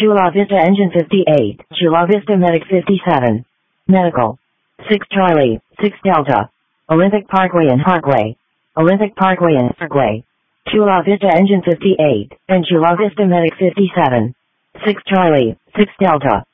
Chula Vista Engine 58, Chula Vista Medic 57. Medical. 6 Charlie, 6 Delta. Olympic Parkway and Parkway. Olympic Parkway and Parkway. Chula Vista Engine 58, and Chula Vista Medic 57. 6 Charlie, 6 Delta.